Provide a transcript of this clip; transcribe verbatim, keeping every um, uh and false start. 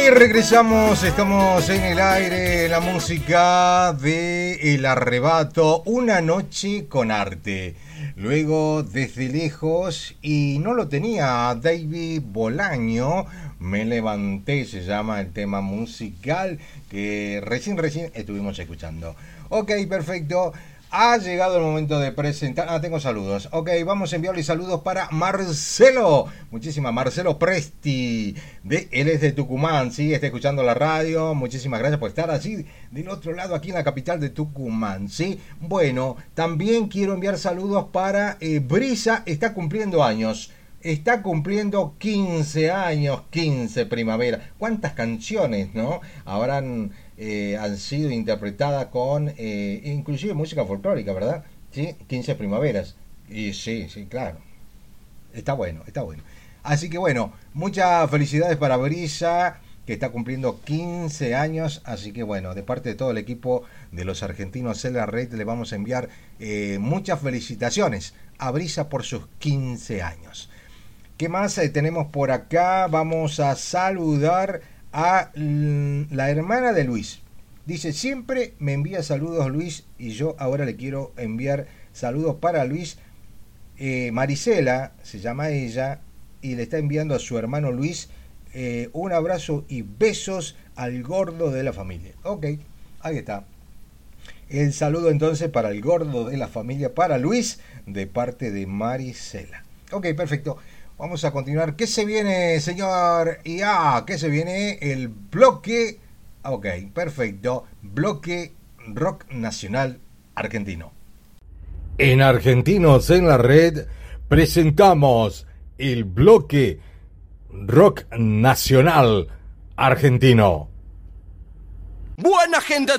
Y regresamos, estamos en el aire, la música de El Arrebato, Una Noche con Arte. Luego, Desde Lejos, y no lo tenía David Bolaño, Me Levanté, se llama el tema musical que recién, recién estuvimos escuchando. Ok, perfecto. Ha llegado el momento de presentar. Ah, tengo saludos. Ok, vamos a enviarle saludos para Marcelo. Muchísimas, Marcelo Presti. De, él es de Tucumán, sí, está escuchando la radio. Muchísimas gracias por estar así del otro lado, aquí en la capital de Tucumán, sí. Bueno, también quiero enviar saludos para eh, Brisa, está cumpliendo años. Está cumpliendo quince años, quince primavera. ¿Cuántas canciones, no? Habrán eh, han sido interpretadas con eh, inclusive música folclórica, ¿verdad? Sí, quince primaveras. Y sí, sí, claro. Está bueno, está bueno. Así que bueno, muchas felicidades para Brisa, que está cumpliendo quince años. Así que bueno, de parte de todo el equipo de los argentinos en la red, le vamos a enviar eh, muchas felicitaciones a Brisa por sus quince años. ¿Qué más eh, tenemos por acá? Vamos a saludar a la hermana de Luis. Dice, siempre me envía saludos Luis, y yo ahora le quiero enviar saludos para Luis. Eh, Marisela, se llama ella, y le está enviando a su hermano Luis eh, un abrazo y besos al gordo de la familia. Ok, ahí está. El saludo entonces para el gordo de la familia, para Luis, de parte de Marisela. Ok, perfecto. Vamos a continuar. ¿Qué se viene, señor? Y ah, ¿qué se viene? El bloque. Ok, perfecto. Bloque rock nacional argentino. En Argentinos en la Red presentamos el bloque rock nacional argentino. Buena gente.